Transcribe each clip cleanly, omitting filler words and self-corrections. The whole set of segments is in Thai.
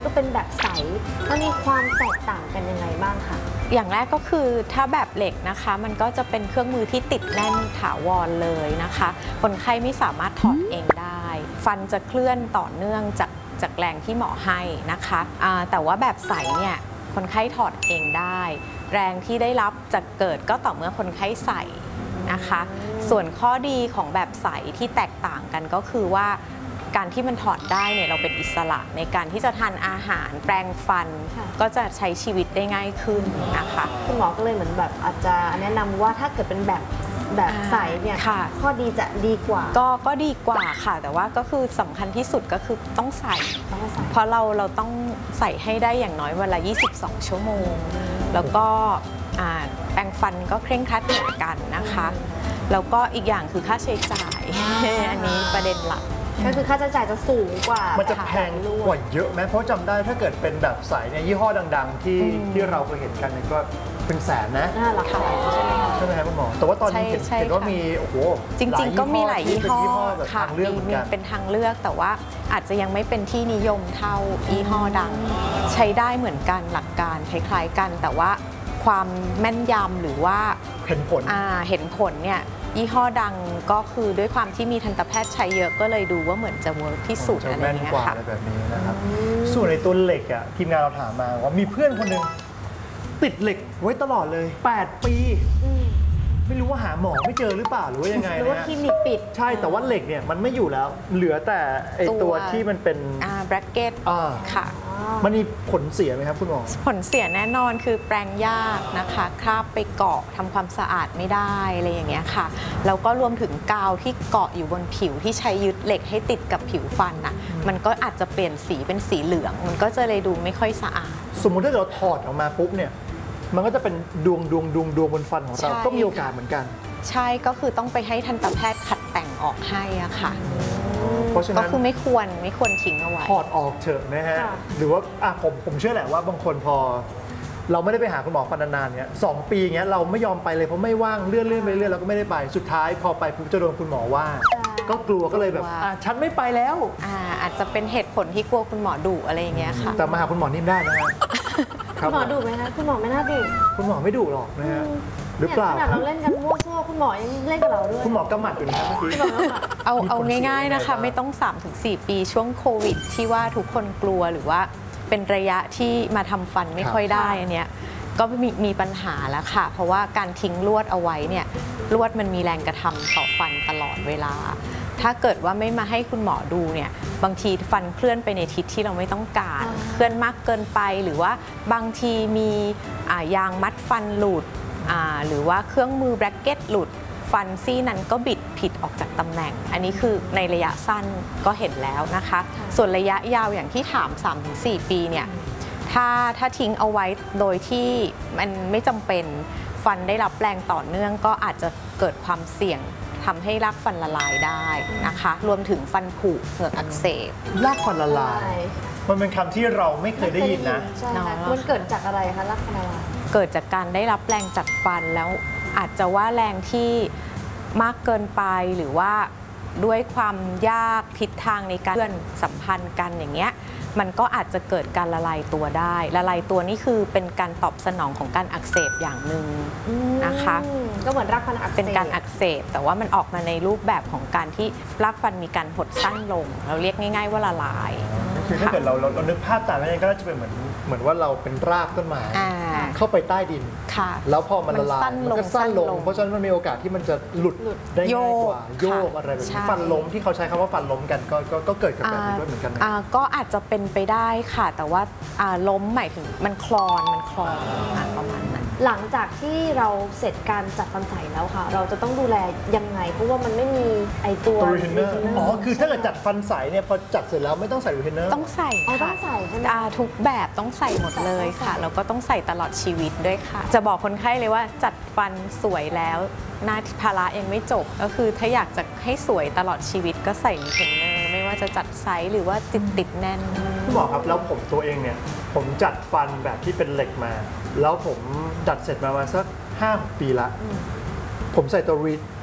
ก็เป็นแบบใสมันมีความแตกต่างกันยังไงบ้างคะอย่างแรกก็คือถ้าแบบเหล็กนะคะมันก็จะเป็นเครื่องมือที่ติดแน่นถาวรเลยนะคะคนไข้ไม่สามารถถอดเองได้ฟันจะเคลื่อนต่อเนื่องจากแรงที่หมอให้นะคะแต่ว่าแบบใสเนี่ยคนไข้ถอดเองได้แรงที่ได้รับจะเกิดก็ต่อเมื่อคนไข้ใส่นะคะส่วนข้อดีของแบบใสที่แตกต่างกันก็คือว่าการที่มันถอดได้เนี่ยเราเป็นอิสระในการที่จะทานอาหารแปรงฟันก็จะใช้ชีวิตได้ง่ายขึ้นนะคะคุณหมอก็เลยเหมือนแบบอาจจะแนะนำว่าถ้าเกิดเป็นแบบใสเนี่ยข้อดีจะดีกว่าก็ดีกว่าค่ะแต่ว่าก็คือสำคัญที่สุดก็คือต้องใส่เพราะเราต้องใส่ให้ได้อย่างน้อยวันละ22 ชั่วโมงแล้วก็แปรงฟันก็เคร่งครัดเหมือนกันนะคะแล้วก็อีกอย่างคือค่าใช้จ่ายอันนี้ประเด็นหลักก็คือค่าใช้จ่ายจะสูงกว่ามันจะแพงกว่าเยอะไหมเพราะจำได้ถ้าเกิดเป็นแบบใสเนี่ยยี่ห้อดังๆที่เราเคยเห็นกันก็เป็นแสนนะหลักแสนใช่ไหมคะใช่ไหมครับคุณหมอแต่ว่าตอนนี้เห็นว่ามีโอ้โหจริงๆก็มีหลายยี่ห้อค่ะมีเป็นทางเลือกแต่ว่าอาจจะยังไม่เป็นที่นิยมเท่ายี่ห้อดังใช้ได้เหมือนกันหลักการคล้ายๆกันแต่ว่าความแม่นยำหรือว่าเห็นผลเนี่ยยี่ห้อดังก็คือด้วยความที่มีทันตแพทย์ใช้เยอะก็เลยดูว่าเหมือนจะเวิร์กที่สุดอะไรอย่างเงี้ยค่ะแบบนี้นะครับส่วนในตัวเหล็กอ่ะทีมงานเราถามมาว่ามีเพื่อนคนหนึ่งติดเหล็กไว้ตลอดเลย8 ปีไม่รู้ว่าหาหมอไม่เจอหรือเปล่าหรือว่ายังไงนะหรือว่าคลินิกปิดใช่แต่ว่าเหล็กเนี่ยมันไม่อยู่แล้วเหลือแต่ไอตัวที่มันเป็นแบรกเก็ตค่ะมันมีผลเสียไหมครับคุณหมอผลเสียแน่นอนคือแปรงยากนะคะคราบไปเกาะทำความสะอาดไม่ได้อะไรอย่างเงี้ยค่ะแล้วก็รวมถึงกาวที่เกาะอยู่บนผิวที่ใช้ยึดเหล็กให้ติดกับผิวฟันน่ะมันก็อาจจะเปลี่ยนสีเป็นสีเหลืองมันก็จะเลยดูไม่ค่อยสะอาดสมมุติถ้าเราถอดออกมาปุ๊บเนี่ยมันก็จะเป็นดวงบนฟันของเราก็มีโอกาสเหมือนกันใช่ก็คือต้องไปให้ทันตแพทย์ขัดแต่งออกให้อะค่ะเพราะฉะนั้นก็คือไม่ควรทิ้งเอาไว้ถอดออกเถอะนะฮะหรือว่าผมเชื่อแหละว่าบางคนพอเราไม่ได้ไปหาคุณหมอฟันนานๆเนี่ย2 ปีเงี้ยเราไม่ยอมไปเลยเพราะไม่ว่างเลื่อนไปเรื่อยเราก็ไม่ได้ไปสุดท้ายพอไปปุ๊บจะโดนคุณหมอว่าก็กลัวก็เลยแบบฉันไม่ไปแล้วอาจจะเป็นเหตุผลที่กลัวคุณหมอดุอะไรอย่างเงี้ยค่ะแต่มาหาคุณหมอนิ่มได้นะฮะคุณหมอดุไหมคะคุณหมอไม่น่าดุคุณหมอไม่ดุหรอกนะฮะหรือเปล่าขนาดเราเล่นกันมั่วซั่วคุณหมอยังเล่นกับเราด้วยคุณหมอกำหมัดอยู่นะเมื่อกี้เอาง่ายๆนะคะไม่ต้อง 3-4 ปีช่วงโควิดที่ว่าทุกคนกลัวหรือว่าเป็นระยะที่มาทำฟันไม่ค่อยได้อันเนี้ยก็มีปัญหาแล้วค่ะเพราะว่าการทิ้งลวดเอาไว้เนี่ยลวดมันมีแรงกระทำต่อฟันตลอดเวลาถ้าเกิดว่าไม่มาให้คุณหมอดูเนี่ยบางทีฟันเคลื่อนไปในทิศที่เราไม่ต้องการเคลื่อนมากเกินไปหรือว่าบางทีมียางมัดฟันหลุดหรือว่าเครื่องมือแบรกเก็ตหลุดฟันซี่นั้นก็บิดผิดออกจากตำแหน่งอันนี้คือในระยะสั้นก็เห็นแล้วนะคะส่วนระยะยาวอย่างที่ถาม 3-4 ปีเนี่ยถ้าทิ้งเอาไว้โดยที่มันไม่จำเป็นฟันได้รับแรงต่อเนื่องก็อาจจะเกิดความเสี่ยงทำให้รากฟันละลายได้นะคะรวมถึงฟันผุเหงือกอักเสบรากฟันละลายมันเป็นคำที่เราไม่เคยได้ยินนะใช่ค่ะมันเกิดจากอะไรคะรากฟันละลายเกิดจากการได้รับแรงจากฟันแล้วอาจจะว่าแรงที่มากเกินไปหรือว่าด้วยความยากทิศทางในการเคลื่อนสัมพันธ์กันอย่างเงี้ยมันก็อาจจะเกิดการละลายตัวได้ละลายตัวนี่คือเป็นการตอบสนองของการอักเสบอย่างหนึ่งนะคะก็เหมือนรากฟันอักเสบเป็นการอักเสบแต่ว่ามันออกมาในรูปแบบของการที่รากฟันมีการหดสั้นลงเราเรียกง่ายๆว่าละลายคือถ้าเกิดเรานึกภาพตามนั้นก็จะเป็นเหมือนว่าเราเป็นรากต้นไม้เข้าไปใต้ดินแล้วพอมันละลายมันก็สั้นลงเพราะฉะนั้นมันมีโอกาสที่มันจะหลุดได้ง่ายกว่าโยกอะไรแบบนี้ฟันล้มที่เขาใช้คำว่าฟันล้มกันก็เกิดกับแบบนี้ด้วยเหมือนกันก็อาจจะเป็นไปได้ค่ะแต่ว่าล้มหมายถึงมันคลอนประมาณนั้นหลังจากที่เราเสร็จการจัดฟันใสแล้วค่ะเราจะต้องดูแลยังไงเพราะว่ามันไม่มีไอตัวรีเทนเนอร์คือถ้าเกิดจัดฟันใสเนี่ยพอจัดเสร็จแล้วไม่ต้องใส่รีเทนเนอร์ต้องใส่ต้องใส่ใช่ไหมทุกแบบต้องใส่หมดเลยค่ะแล้วก็ต้องใส่ตลอดชีวิตด้วยค่ะจะบอกคนไข้เลยว่าจัดฟันสวยแล้วหน้าภาระยังไม่จบก็คือถ้าอยากจะให้สวยตลอดชีวิตก็ใส่รีเทนเนอร์ไม่ว่าจะจัดไซส์หรือว่าติดแน่นคุณหมอครับแล้วผมตัวเองเนี่ยผมจัดฟันแบบที่เป็นเหล็กมาแล้วผมดัดเสร็จมาสัก5-6 ปีละผมใส่ตัว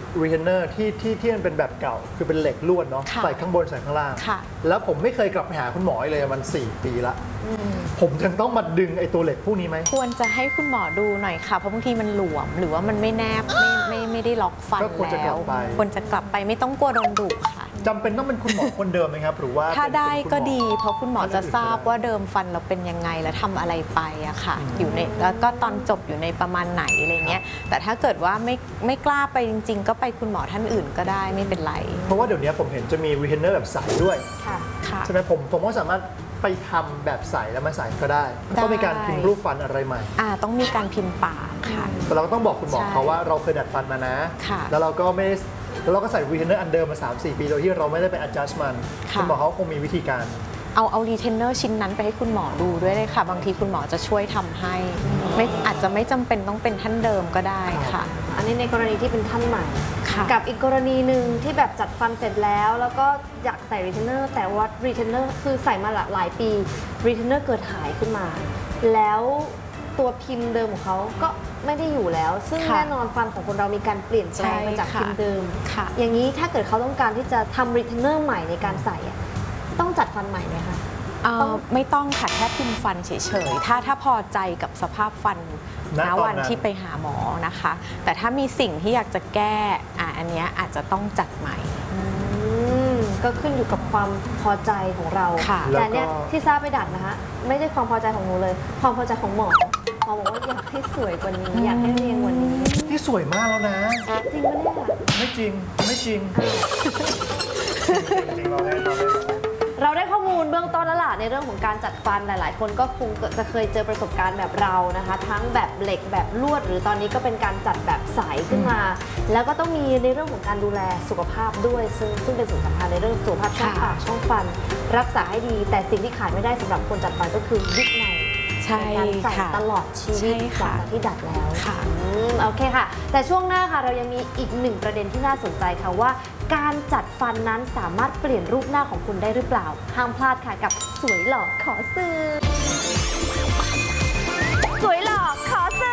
รีเทนเนอร์ที่มันเป็นแบบเก่าคือเป็นเหล็กลวดเนาะค่ะใส่ข้างบนใส่ข้างล่างค่ะแล้วผมไม่เคยกลับไปหาคุณหมออีกเลยมัน 4 ปีละผมยังต้องมาดึงไอ้ตัวเหล็กพวกนี้ไหมควรจะให้คุณหมอดูหน่อยค่ะ เพราะบางทีมันหลวมหรือว่ามันไม่แนบไม่ได้ล็อกฟันก็ควรจะกแล้ลัวบไปควรจะกลับไปไม่ต้องกลัวโดนดุค่ะจำเป็นต้องเป็นคุณหมอคนเดิมไหมครับ หรือว่าถ้าได้เป็นคุณหมอก็ดี เพราะคุณหมอจะทราบว่าเดิมฟันเราเป็นยังไงและทำอะไรไปอะค่ะ อยู่ในแล้วก็ตอนจบอยู่ในประมาณไหนอะไรเงี้ยแต่ถ้าเกิดว่าไม่กล้าไปจริง ๆ ก็ไปคุณหมอท่านอื่นก็ได้ไม่เป็นไรเพราะว่าเดี๋ยวนี้ผมเห็นจะมีรีเทนเนอร์แบบใสด้วยค่ะค่ะใช่ไหมผมก็สามารถไปทำแบบใสแล้วมาใส่ก็ได้ต้องมีการพิมพ์รูปฟันอะไรใหม่ต้องมีการพิมพ์ปากค่ะแต่เราก็ต้องบอกคุณหมอใช่เขาว่าเราเคยดัดฟันมานะค่ะแล้วเราก็ไม่ได้แล้วเราก็ใส่รีเทนเนอร์อันเดิมมา 3-4 ปีโดยที่เราไม่ได้ไป adjust มันค่ะคุณหมอเขาคงมีวิธีการเอารีเทนเนอร์ชิ้นนั้นไปให้คุณหมอดูด้วยเลยค่ะ บางทีคุณหมอจะช่วยทำให้อาจจะไม่จำเป็นต้องเป็นท่านเดิมก็ได้ค่ะอันนี้ในกรณีที่เป็นท่านใหม่ค่ะกับอีกกรณีหนึ่งที่แบบจัดฟันเสร็จแล้วก็อยากใส่รีเทนเนอร์แต่ว่ารีเทนเนอร์คือใส่มาหลายปีรีเทนเนอร์เกิดหายขึ้นมา แล้วตัวพิมพ์เดิมของเขาก็ไม่ได้อยู่แล้ว ซึ่งค่ะแน่นอนฟันของคนเรามีการเปลี่ยนแปลงมาจากใช่ค่ะพิมพ์เดิมค่ะอย่างนี้ถ้าเกิดเขาต้องการที่จะทำรีเทนเนอร์ใหม่ในการใส่อะต้องจัดฟันใหม่ไหมคะไม่ต้องค่ะแค่พิมพ์ฟันเฉยๆ ถ้าพอใจกับสภาพฟันณณตอนนั้นวันที่ไปหาหมอนะคะ แต่ถ้ามีสิ่งที่อยากจะแก้อันเนี้ยอาจจะต้องจัดใหม่ก็ขึ้นอยู่กับความพอใจของเราค่ะแต่เนี่ยที่ทราบไปดัดนะคะไม่ใช่ความพอใจของหนูเลย ความพอใจของหมอบอกว่าอยากให้สวยกว่านี้อยากให้เรียงกว่านี้นี่สวยมากแล้วนะจริงปะเนี่ยไม่จริงไม่จริงจริงเราได้เราได้ข้อมูลเบื้องต้นแล้วล่ะในเรื่องของการจัดฟันหลาย ๆ คนก็คงจะเคยเจอประสบการณ์แบบเรานะคะ ทั้งแบบเหล็กแบบลวด หรือตอนนี้ก็เป็นการจัดแบบใสขึ้นมา แล้วก็ต้องมีในเรื่องของการดูแลสุขภาพด้วย ซึ่งเป็นสิ่งสำคัญในเรื่องสุขภาพช่องปากช่องฟัน รักษาให้ดี แต่สิ่งที่ขาดไม่ได้สำหรับคนจัดฟันก็คือวิกในใช่การใส่ค่ะตลอดชีวิตใช่หลัค่ะงจากที่ดัดแล้วค่ะโอเคค่ะ แต่ช่วงหน้าค่ะเรายังมีอีกหนึ่งประเด็นที่น่าสนใจค่ะว่า การจัดฟันนั้นสามารถเปลี่ยนรูปหน้าของคุณได้หรือเปล่า ห้ามพลาดค่ะกับสวยหล่อขอซื้อสวยหล่อขอซื้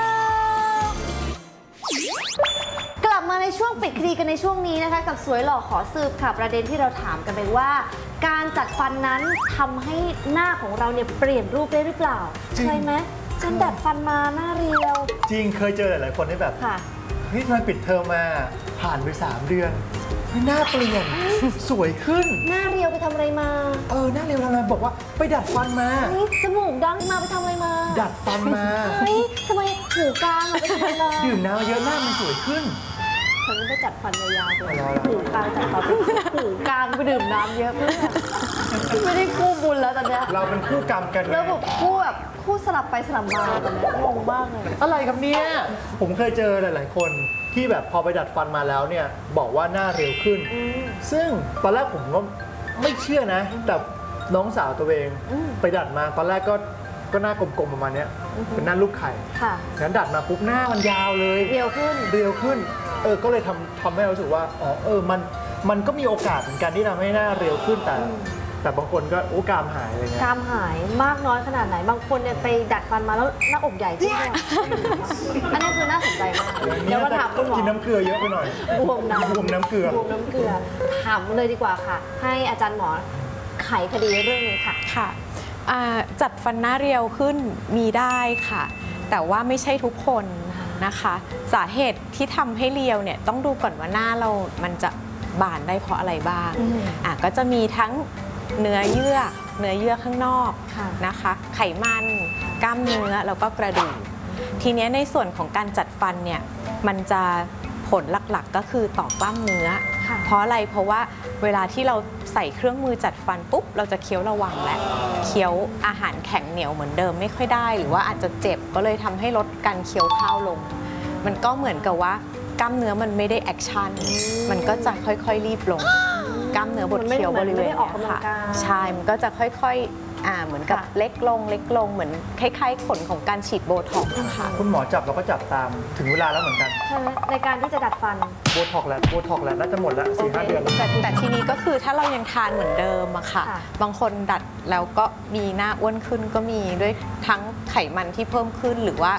อกลับมาในช่วงปิดคดีกันในช่วงนี้นะคะ กับสวยหล่อขอสืบค่ะประเด็นที่เราถามกันไปว่า การจัดฟันนั้นทำให้หน้าของเราเนี่ยเปลี่ยนรูปได้หรือเปล่าเคยไหมฉันดัดฟันมาหน้าเรียวจริงเคยเจอหลายๆคนที่แบบค่ะเฮ้ยทำไมปิดเทอมมาผ่านไป 3 เดือนเฮ้ยหน้าเปลี่ยนสวยขึ้นหน้าเรียวไปทำอะไรมาหน้าเร็วทำไมบอกว่าไปดัดฟันมาเฮ้ยจมูกดังมาไปทำอะไรมาดัดฟันมาเฮ้ยทำไมหูกลางอะไปทำอะไรมาดื่มน้ำเยอะหน้ามันสวยขึ้นฉันไปจัดฟันยาวๆเลยอ๋อเหรอหูกลางจัดฟันหูกลางไปดื่มน้ำเยอะเพื่อนไม่ได้คู่บุญแล้วตอนเนี้ยเราเป็นคู่กรรมกันไงแล้วแบบคู่สลับไปสลับมาตอนเนี้ยงงมากเลยอะไรครับเนี่ยผมเคยเจอหลาย ๆ คนที่แบบพอไปดัดฟันมาแล้วเนี่ยบอกว่าหน้าเร็วขึ้น ซึ่งตอนแรกผมก็ไม่เชื่อนะ แต่น้องสาวตัวเองไปดัดมาตอนแรกก็หน้ากลมๆประมาณเนี้ยเป็นหน้าลูกไข่ค่ะงั้นดัดมาปุ๊บหน้ามันยาวเลยเรียวขึ้นเร็วขึ้นก็เลยทำให้เรารู้สึกว่ามันก็มีโอกาสเหมือนกันที่ทำให้หน้าเร็วขึ้นแต่บางคนก็กรามหายอะไรเงี้ยกรามหายมากน้อยขนาดไหน บางคนเนี่ยไปดัดฟันมาแล้วหน้าอกใหญ่ขึ้นด้วยอันนี้คือน่าสนใจมากเดี๋ยวมาถามคุณหมอกินน้ำเกลือเยอะไปหน่อยบวมน้ำบวมน้ำเกลือบวมน้ำเกลือถามเลยดีกว่าค่ะ ให้อาจารย์หมอไขคดีเรื่องนี้ค่ะค่ะจัดฟันหน้าเรียวขึ้นมีได้ค่ะ แต่ว่าไม่ใช่ทุกคนนะคะ สาเหตุที่ทำให้เรียวเนี่ยต้องดูก่อนว่าหน้าเรามันจะบานได้เพราะอะไรบ้างก็จะมีทั้งเนื้อเยื่อข้างนอกค่ะนะคะ ไขมันกล้ามเนื้อแล้วก็กระดูกทีนี้ในส่วนของการจัดฟันเนี่ยมันจะผลหลักๆก็คือต่อกล้ามเนื้อค่ะเพราะอะไรเพราะว่าเวลาที่เราใส่เครื่องมือจัดฟันปุ๊บเราจะเคี้ยวระวังและเคี้ยวอาหารแข็งเหนียวเหมือนเดิมไม่ค่อยได้หรือว่าอาจจะเจ็บก็เลยทำให้ลดการเคี้ยวข้าวลง มันก็เหมือนกับว่ากล้ามเนื้อมันไม่ได้แอคชั่นมันก็จะค่อยๆรีบลงกล้ามเนื้อบดเคี้ยวบริเวณมันไม่ได้ออกกำลังค่ะกายใช่มันก็จะค่อยๆเหมือนกับค่ะเล็กลงเหมือนคล้ายๆผลของการฉีดโบท็อกซ์ค่ะคุณหมอจับเราก็จับตามถึงเวลาแล้วเหมือนกันใช่ไหมในการที่จะดัดฟันโบท็อกซ์แหละน่าจะหมดแล้ว 4-5 เดือนแต่ทีนี้ก็คือถ้าเรายังทานเหมือนเดิมอะค่ะค่ะบางคนดัดแล้วก็มีหน้าอ้วนขึ้นก็มีด้วยทั้งไขมันที่เพิ่มขึ้นหรือว่า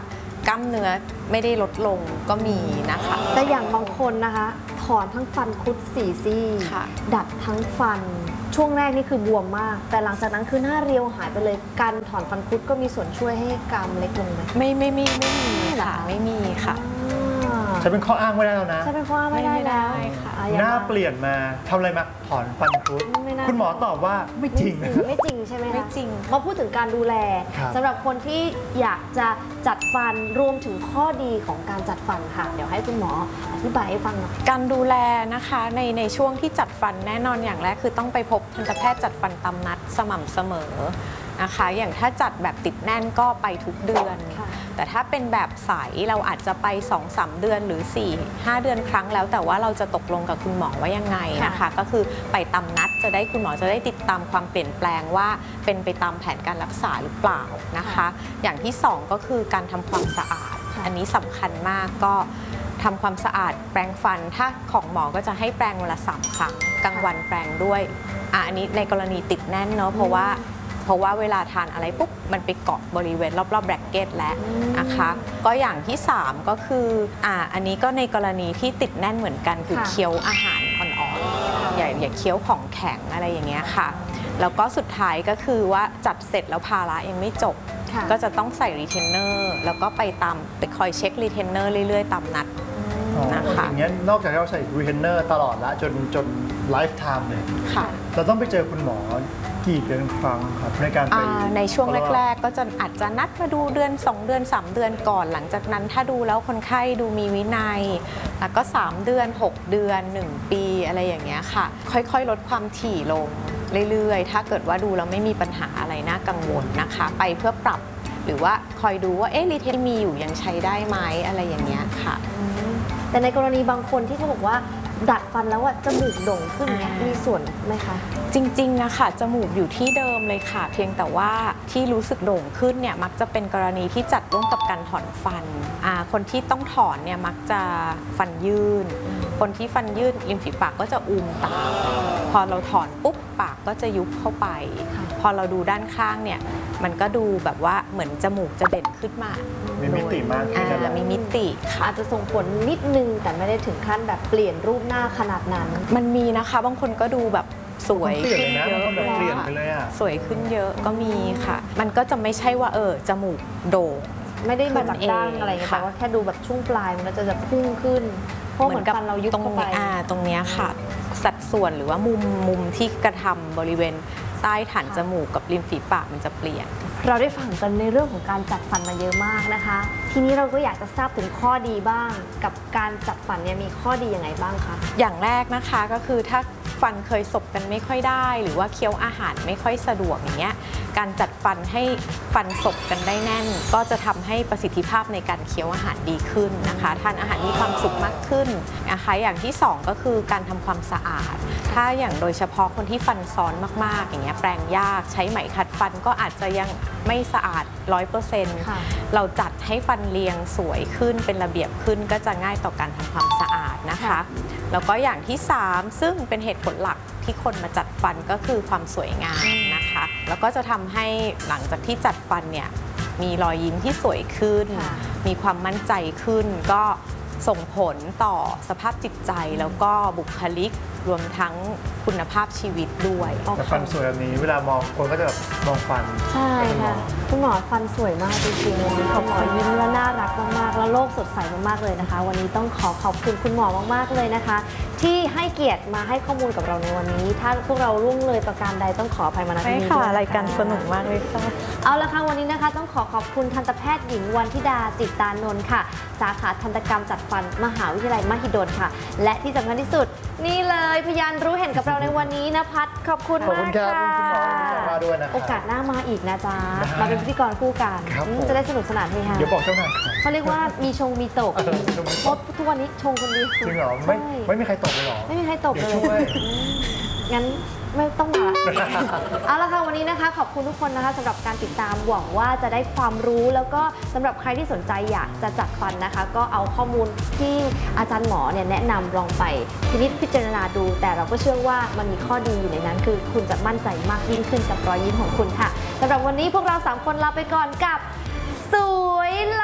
กล้ามเนื้อไม่ได้ลดลงก็มีนะคะแต่อย่างบางคนนะคะถอนทั้งฟันคุด4 ซี่ค่ะดัดทั้งฟันช่วงแรกนี่คือบวมมาก แต่หลังจากนั้นคือหน้าเรียวหายไปเลยการถอนฟันคุดก็มีส่วนช่วยให้กรามเล็กลงไหมไม่มีเหรอค่ะคะไม่มีค่ะอ่าใช้เป็นข้ออ้างไม่ได้แล้วนะใช่เป็นข้อไม่ได้แล้วไม่ได้ค่ะอ่ะหน้าเปลี่ยนมาทำอะไรมาถอนฟันคุดไม่น่าคุณหมอตอบว่าไม่จริงไม่จริงใช่ไหมคะไม่จริงมาพูดถึงการดูแลครับสำหรับคนที่อยากจะจัดฟันรวมถึงข้อดีของการจัดฟันค่ะ เดี๋ยวให้คุณหมออธิบายให้ฟังหน่อยการดูแลนะคะในช่วงที่จัดฟันแน่นอนอย่างแรกคือต้องไปพบทันตแพทย์จัดฟันตามนัดสม่ำเสมอนะคะ อย่างถ้าจัดแบบติดแน่นก็ไปทุกเดือนค่ะแต่ถ้าเป็นแบบใสเราอาจจะไป 2-3 เดือนหรือ 4-5 เดือนครั้งแล้วแต่ว่าเราจะตกลงกับคุณหมอว่ายังไงนะคะ ก็คือไปตามนัดจะได้คุณหมอจะได้ติดตามความเปลี่ยนแปลงว่าเป็นไปตามแผนการรักษาหรือเปล่านะคะ อย่างที่ 2 ก็คือการทำความสะอาดค่ะอันนี้สำคัญมากก็ทำความสะอาดแปรงฟันถ้าของหมอก็จะให้แปรงวันละ3 ครั้งกลางวันแปรงด้วยอันนี้ในกรณีติดแน่นเนาะเพราะว่าเวลาทานอะไรปุ๊บมันไปเกาะบริเวณรอบๆแบรกเก็ตแล้วนะคะก็อย่างที่ 3 ก็คืออันนี้ก็ในกรณีที่ติดแน่นเหมือนกันคือค่ะเคี้ยวอาหารอ่อนๆอย่าเคี้ยวของแข็งอะไรอย่างเงี้ยค่ะแล้วก็สุดท้ายก็คือว่าจัดเสร็จแล้วภาระยังไม่จบค่ะก็จะต้องใส่รีเทนเนอร์แล้วก็ไปคอยเช็ครีเทนเนอร์เรื่อยๆตามนัด นะคะอย่างเงี้ยนอกจากที่เราใส่รีเทนเนอร์ตลอดละจนไลฟ์ไทม์เลยค่ะเราต้องไปเจอคุณหมอกี่เดือนครั้งครับในการไปในช่วงแรกๆ ก็จะอาจจะนัดมาดูเดือน 2 เดือน 3 เดือนก่อนหลังจากนั้นถ้าดูแล้วคนไข้ดูมีวินัยแล้วก็ 3 เดือน 6 เดือน 1 ปีอะไรอย่างเงี้ยค่ะ ค่อยๆ ลดความถี่ลงเรื่อยๆ ถ้าเกิดว่าดูแล้วไม่มีปัญหาอะไรน่ากังวลนะคะ ไปเพื่อปรับหรือว่าคอยดูว่ารีเทนมีอยู่ยังใช้ได้ไหมอะไรอย่างเงี้ยค่ะแต่ในกรณีบางคนที่เขาบอกว่าดัดฟันแล้วอะจมูกโด่งขึ้นเนี่ยมีส่วนไหมคะจริงๆนะคะจมูกอยู่ที่เดิมเลยค่ะ เพียงแต่ว่าที่รู้สึกโด่งขึ้นเนี่ยมักจะเป็นกรณีที่จัดร่วมกับการถอนฟันคนที่ต้องถอนเนี่ยมักจะฟันยื่น คนที่ฟันยื่นริมฝีปากก็จะอูมตามพอเราถอนปุ๊บปากก็จะยุบเข้าไป พอเราดูด้านข้างเนี่ยมันก็ดูแบบว่าเหมือนจมูกจะเด่นขึ้นมามีมิติมากขึ้นแล้วมีมิติค่ะอาจจะส่งผลนิดนึงแต่ไม่ได้ถึงขั้นแบบเปลี่ยนรูปหน้าขนาดนั้นมันมีนะคะบางคนก็ดูแบบสวยเปลี่ยนขึ้เลนยนะเยบางอะคนแบบเปลี่ยนไปเลยอ่ะสวยขึ้นเยอะก็มีค่ะ มันก็จะไม่ใช่ว่าจมูกโด่งไม่ได้มาจากขึ้นเองดั้งอะไรเงี้ยค่ะแต่ว่าแค่ดูแบบช่วงปลายมันก็จะพุ่งขึ้น เพราะเหมือนฟันเรายุบตรงเข้าไปตรงเนี้ยค่ะ สัดส่วนหรือว่ามุมที่กระทำบริเวณใต้ฐานจมูกกับริมฝีปากมันจะเปลี่ยนเราได้ฟังกันในเรื่องของการจัดฟันมาเยอะมากนะคะ ทีนี้เราก็อยากจะทราบถึงข้อดีบ้าง กับการจัดฟันเนี่ยมีข้อดียังไงบ้างคะอย่างแรกนะคะก็คือถ้าฟันเคยสบกันไม่ค่อยได้ หรือว่าเคี้ยวอาหารไม่ค่อยสะดวกอย่างเงี้ยการจัดฟันให้ฟันสบกันได้แน่น ก็จะทำให้ประสิทธิภาพในการเคี้ยวอาหารดีขึ้นนะคะทานอาหารมีความสุขมากขึ้นนะคะอย่างที่สองก็คือการทำความสะอาด ถ้าอย่างโดยเฉพาะคนที่ฟันซ้อนมากๆอย่างเงี้ยแปรงยากใช้ไหมขัดฟันก็อาจจะยังไม่สะอาด 100% ค่ะเราจัดให้ฟันเรียงสวยขึ้นเป็นระเบียบขึ้นก็จะง่ายต่อการทำความสะอาดนะคะค่ะแล้วก็อย่างที่ 3 ซึ่งเป็นเหตุผลหลักที่คนมาจัดฟันก็คือความสวยงามนะคะ แล้วก็จะทำให้หลังจากที่จัดฟันเนี่ยมีรอยยิ้มที่สวยขึ้นค่ะมีความมั่นใจขึ้น ก็ส่งผลต่อสภาพจิตใจแล้วก็บุคลิกรวมทั้งคุณภาพชีวิตด้วยแต่ฟันสวยแบบนี้เวลามองคนก็จะแบบมองฟันใช่ค่ะคุณหมอฟันสวยมากจริงๆวันนี้คุณหมอยิ้มและน่ารักมากๆแล้วโลกสดใสมากๆเลยนะคะ วันนี้ต้องขอบคุณคุณหมอมากๆเลยนะคะ ที่ให้เกียรติมาให้ข้อมูลกับเราในวันนี้ ถ้าพวกเราล่วงเลยประการใดต้องขออภัยมาณที่นี้ด้วยนะคะรายการสนุกมากเลยค่ะเอาละค่ะวันนี้นะคะต้องขอบคุณทันตแพทย์หญิงวันธิดาจิตตานนท์ค่ะ สาขาทันตกรรมจัดฟันมหาวิทยาลัยมหิดลค่ะ และที่สำคัญที่สุดนี่เลยพยานรู้เห็นกับเราในวันนี้นะพัดขอบคุณขอบคุมาณกครับค่ะคุณหมอที่มาด้วยนะครับโอกาสหน้ามาอีกนะจ๊ะได้มาเป็นพิธีกรคู่กันครับผมจะได้สนุกสนานเฮฮาเดี๋ยวบอกเจ้านายครับเขาเรียกว่ามีชงมีตกเออชงมีตกเพราะทุกวันนี้ชงคนเดียวจริงเหรอใช่ไม่มีใครตกเลยเหรอไม่มีใครตกเลยเดี๋ยวช่วยงั้นไม่ต้องมาละ เอาละค่ะวันนี้นะคะขอบคุณทุกคนนะคะสำหรับการติดตามหวังว่าจะได้ความรู้แล้วก็สำหรับใครที่สนใจอยากจะจัดฟันนะคะ ก็เอาข้อมูลที่อาจารย์หมอเนี่ยแนะนำลองไปพินิจพิจารณาดู แต่เราก็เชื่อว่ามันมีข้อดีอยู่ในนั้น คือคุณจะมั่นใจมากยิ่งขึ้นกับรอยยิ้มของคุณค่ะสำหรับวันนี้พวกเรา3 คนลาไปก่อนกับสวยหล่อ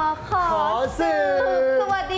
ขอสืบสวัสดี